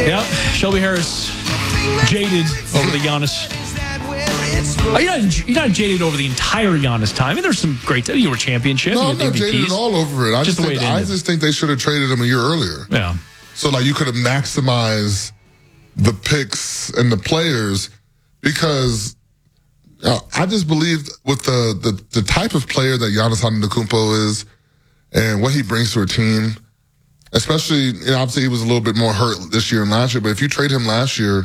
Yep, Shelby Harris jaded over the Giannis. You're not jaded over the entire Giannis time. I mean, there's some great. You were championship. No, I'm not jaded at all over it. I just think they should have traded him a year earlier. Yeah. So like you could have maximized the picks and the players because I just believe with the type of player that Giannis Antetokounmpo is and what he brings to a team, especially obviously he was a little bit more hurt this year than last year. But if you trade him last year,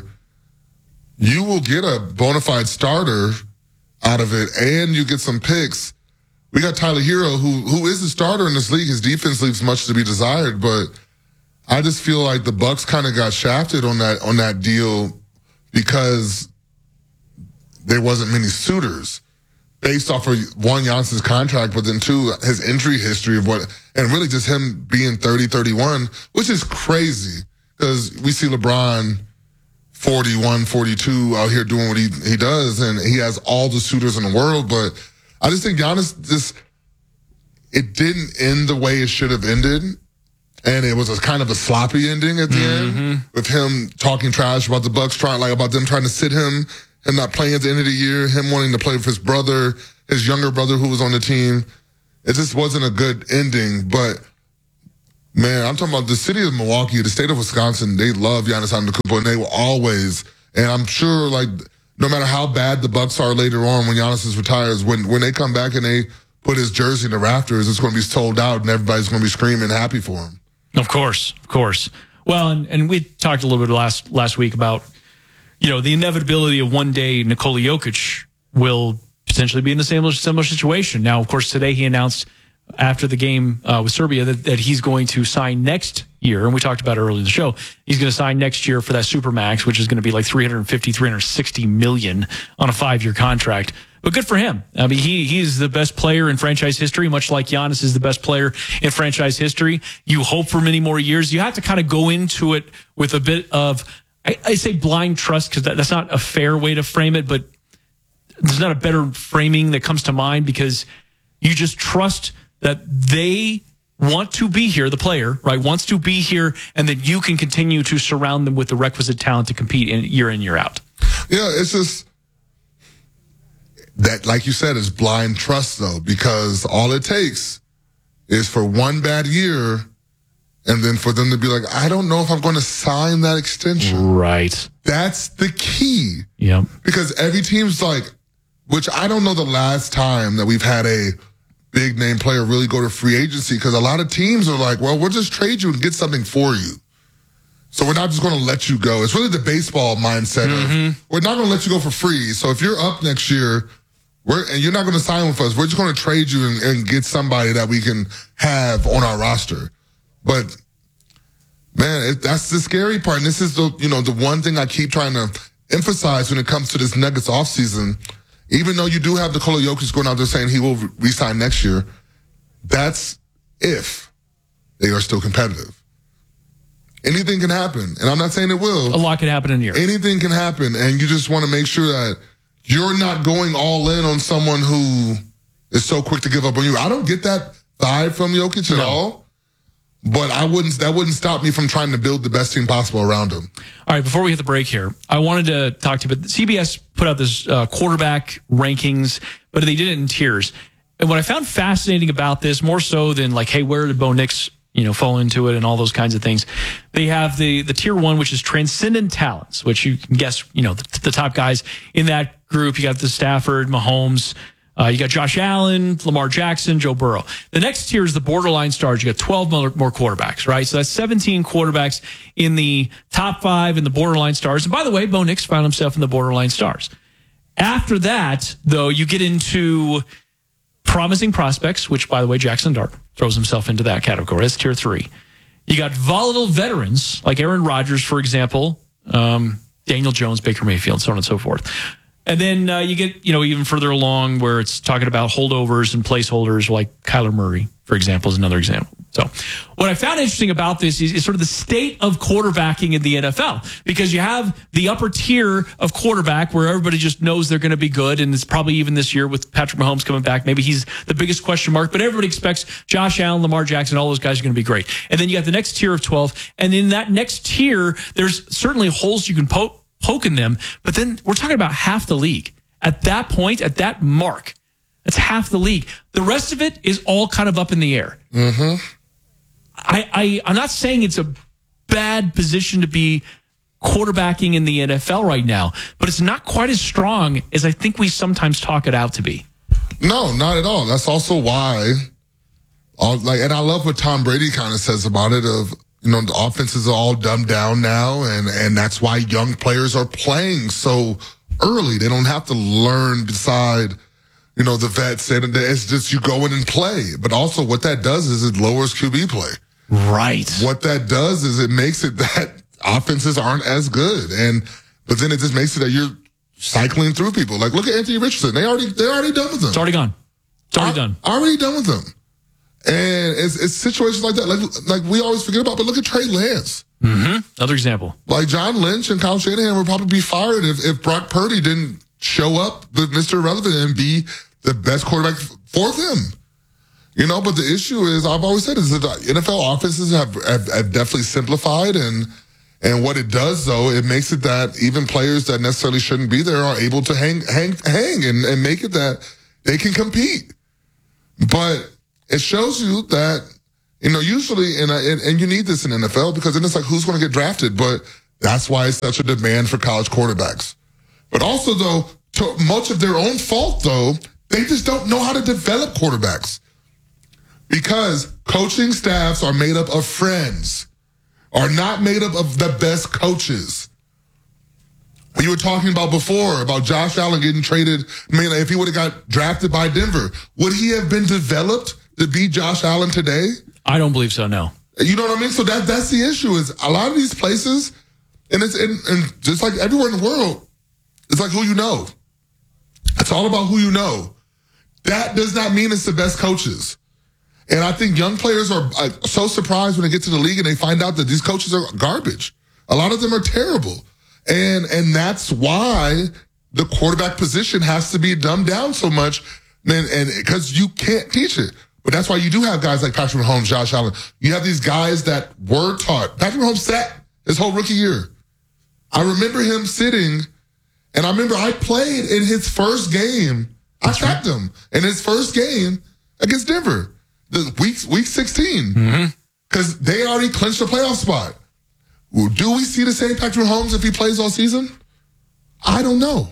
you will get a bona fide starter out of it, and you get some picks. We got Tyler Hero, who is a starter in this league. His defense leaves much to be desired, but I just feel like the Bucks kind of got shafted on that deal because there wasn't many suitors based off of one, Giannis's contract, but then two, his injury history and really just him being 30, 31, which is crazy because we see LeBron 41, 42 out here doing what he does, and he has all the suitors in the world. But I just think Giannis it didn't end the way it should have ended. And it was a kind of a sloppy ending at the end with him talking trash about the Bucks, about them trying to sit him and not playing at the end of the year, him wanting to play with his brother, his younger brother who was on the team. It just wasn't a good ending. But man, I'm talking about the city of Milwaukee, the state of Wisconsin. They love Giannis Antetokounmpo, and they will always. And I'm sure, no matter how bad the Bucks are later on when Giannis retires, when they come back and they put his jersey in the rafters, it's going to be sold out, and everybody's going to be screaming happy for him. Of course. Well, and we talked a little bit last week about, the inevitability of one day Nikola Jokic will potentially be in the similar situation. Now, of course, today he announced after the game with Serbia that he's going to sign next year, and we talked about it earlier in the show. He's going to sign next year for that Supermax, which is going to be like $360 million on a 5-year contract. But good for him. I mean, he's the best player in franchise history, much like Giannis is the best player in franchise history. You hope for many more years. You have to kind of go into it with a bit of, I say blind trust because that's not a fair way to frame it, but there's not a better framing that comes to mind because you just trust that they want to be here, the player, right, wants to be here, and that you can continue to surround them with the requisite talent to compete year in, year out. Yeah, it's just that, like you said, is blind trust, though, because all it takes is for one bad year and then for them to be like, I don't know if I'm going to sign that extension. Right. That's the key. Yeah. Because every team's like, which I don't know the last time that we've had a big name player really go to free agency, because a lot of teams are like, well, we'll just trade you and get something for you. So we're not just going to let you go. It's really the baseball mindset of we're not going to let you go for free. So if you're up next year, and you're not going to sign with us, we're just going to trade you and get somebody that we can have on our roster. But man, that's the scary part. And this is the one thing I keep trying to emphasize when it comes to this Nuggets offseason. Even though you do have Nikola Jokic going out there saying he will re-sign next year, that's if they are still competitive. Anything can happen, and I'm not saying it will. A lot can happen in a year. Anything can happen, and you just want to make sure that you're not going all in on someone who is so quick to give up on you. I don't get that vibe from Jokic at all, but that wouldn't stop me from trying to build the best team possible around him. All right, before we hit the break here, I wanted to talk to you, but CBS put out this quarterback rankings, but they did it in tiers. And what I found fascinating about this, more so than like, hey, where did Bo Nix, fall into it and all those kinds of things, they have the tier 1, which is transcendent talents, which you can guess, the top guys in that group. You got the Stafford, Mahomes, you got Josh Allen, Lamar Jackson, Joe Burrow. The next tier is the borderline stars. You got 12 more quarterbacks, right? So that's 17 quarterbacks in the top 5 in the borderline stars. And by the way, Bo Nix found himself in the borderline stars. After that, though, you get into promising prospects, which, by the way, Jackson Dart throws himself into that category. That's tier 3. You got volatile veterans like Aaron Rodgers, for example, Daniel Jones, Baker Mayfield, so on and so forth. And then you get, even further along where it's talking about holdovers and placeholders like Kyler Murray, for example, is another example. So what I found interesting about this is sort of the state of quarterbacking in the NFL, because you have the upper tier of quarterback where everybody just knows they're going to be good. And it's probably even this year with Patrick Mahomes coming back. Maybe he's the biggest question mark, but everybody expects Josh Allen, Lamar Jackson, all those guys are going to be great. And then you got the next tier of 12. And in that next tier, there's certainly holes you can poke in them. But then we're talking about half the league. At that point, at that mark, that's half the league. The rest of it is all kind of up in the air. Mm-hmm. I'm not saying it's a bad position to be quarterbacking in the NFL right now, but it's not quite as strong as I think we sometimes talk it out to be. No, not at all. That's also why, and I love what Tom Brady kind of says about it of, the offenses are all dumbed down now, and that's why young players are playing so early. They don't have to learn beside, the vets, and it's just you go in and play. But also what that does is it lowers QB play. Right. What that does is it makes it that offenses aren't as good. But then it just makes it that you're cycling through people. Like, look at Anthony Richardson. They're already done with him. It's already gone. It's already done. Already done with them. And it's situations like that. Like we always forget about, but look at Trey Lance. Mm-hmm. Another example. Like John Lynch and Kyle Shanahan would probably be fired if Brock Purdy didn't show up with Mr. Irrelevant and be the best quarterback for them. But the issue is, I've always said, is that the NFL offenses have definitely simplified, and what it does, though, it makes it that even players that necessarily shouldn't be there are able to hang and make it that they can compete. But it shows you that, usually, and you need this in NFL, because then it's like, who's going to get drafted? But that's why it's such a demand for college quarterbacks. But also, though, to much of their own fault, though, they just don't know how to develop quarterbacks. Because coaching staffs are made up of friends, are not made up of the best coaches. You were talking about before, about Josh Allen getting traded. If he would have got drafted by Denver, would he have been developed to be Josh Allen today? I don't believe so, no. You know what I mean? So that's the issue, is a lot of these places, and it's and just like everywhere in the world, it's like who you know. It's all about who you know. That does not mean it's the best coaches. And I think young players are so surprised when they get to the league and they find out that these coaches are garbage. A lot of them are terrible. And that's why the quarterback position has to be dumbed down so much, and because you can't teach it. But that's why you do have guys like Patrick Mahomes, Josh Allen. You have these guys that were taught. Patrick Mahomes sat his whole rookie year. I remember him sitting, and I remember I played in his first game. I sacked him in his first game against Denver. Week 16, because they already clinched the playoff spot. Well, do we see the same Patrick Mahomes if he plays all season? I don't know.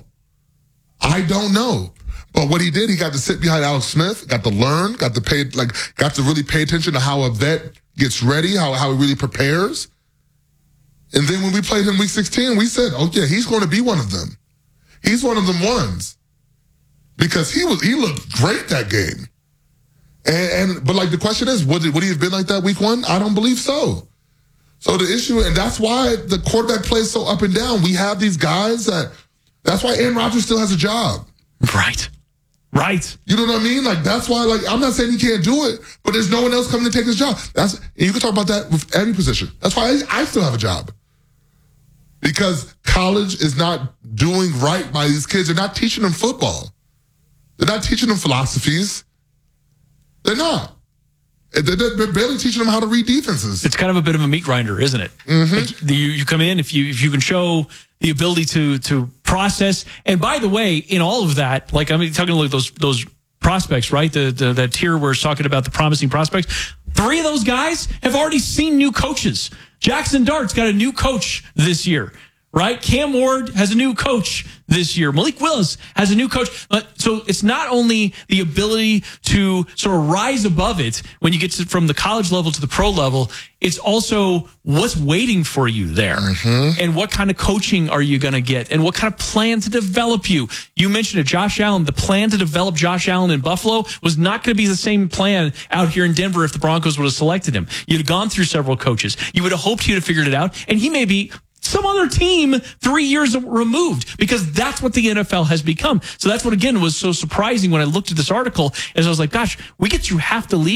But what he did, he got to sit behind Alex Smith, got to learn, got to really pay attention to how a vet gets ready, how he really prepares. And then when we played him week 16, we said, oh yeah, he's going to be one of them. He's one of them ones. Because he looked great that game. But like the question is, would he have been like that week 1? I don't believe so. So the issue, and that's why the quarterback plays so up and down. We have these guys that's why Aaron Rodgers still has a job. Right. You know what I mean? Like, that's why, I'm not saying he can't do it, but there's no one else coming to take his job. And you can talk about that with every position. That's why I still have a job. Because college is not doing right by these kids. They're not teaching them football. They're not teaching them philosophies. They're not. They're barely teaching them how to read defenses. It's kind of a bit of a meat grinder, isn't it? Mm-hmm. Like you come in, if you can show the ability to process. And by the way, in all of that, talking about those prospects, right? That tier where it's talking about the promising prospects. 3 of those guys have already seen new coaches. Jackson Dart's got a new coach this year, right? Cam Ward has a new coach this year. Malik Willis has a new coach. So it's not only the ability to sort of rise above it when you get from the college level to the pro level, it's also what's waiting for you there. Mm-hmm. And what kind of coaching are you going to get? And what kind of plan to develop you? You mentioned it, Josh Allen. The plan to develop Josh Allen in Buffalo was not going to be the same plan out here in Denver if the Broncos would have selected him. You'd have gone through several coaches. You would have hoped he'd have figured it out. And he may be some other team 3 years removed, because that's what the NFL has become. So that's what, again, was so surprising when I looked at this article, as I was like, gosh, we get through half the league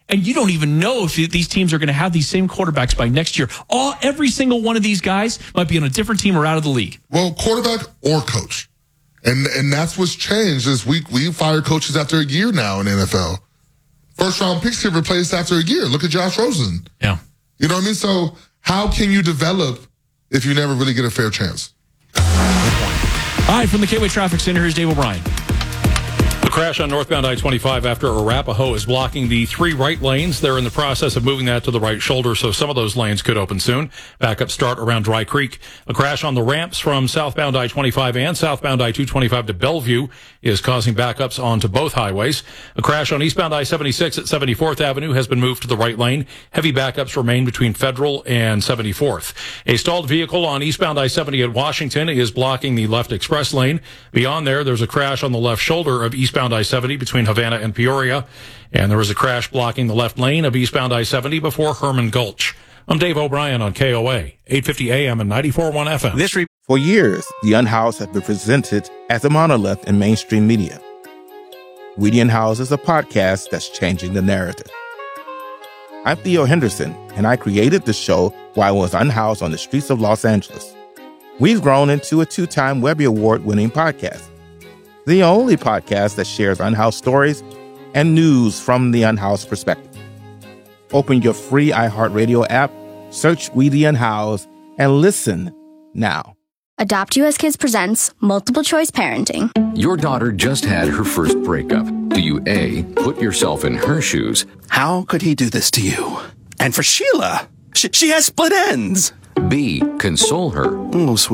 And you don't even know if these teams are going to have these same quarterbacks by next year. Every single one of these guys might be on a different team or out of the league. Well, quarterback or coach. And that's what's changed is we fire coaches after a year now in the NFL. First round picks get replaced after a year. Look at Josh Rosen. Yeah. You know what I mean? So how can you develop if you never really get a fair chance? All right, from the Gateway Traffic Center, here's Dave O'Brien. The crash on northbound I-25 after Arapahoe is blocking the 3 right lanes. They're in the process of moving that to the right shoulder, so some of those lanes could open soon. Backup start around Dry Creek. A crash on the ramps from southbound I-25 and southbound I-225 to Bellevue is causing backups onto both highways. A crash on eastbound I-76 at 74th Avenue has been moved to the right lane. Heavy backups remain between Federal and 74th. A stalled vehicle on eastbound I-70 at Washington is blocking the left express lane. Beyond there's a crash on the left shoulder of eastbound I-70 between Havana and Peoria. And there was a crash blocking the left lane of eastbound I-70 before Herman Gulch. I'm Dave O'Brien on KOA, 850 AM and 94.1 FM. For years, The Unhoused have been presented as a monolith in mainstream media. We the Unhoused is a podcast that's changing the narrative. I'm Theo Henderson, and I created the show while I was unhoused on the streets of Los Angeles. We've grown into a 2-time Webby Award-winning podcast. The only podcast that shares unhoused stories and news from the unhoused perspective. Open your free iHeartRadio app, search We the Unhoused, and listen now. Adopt US Kids presents Multiple Choice Parenting. Your daughter just had her first breakup. Do you A, put yourself in her shoes? How could he do this to you? And for Sheila, she has split ends. B, console her? Oh, sweet.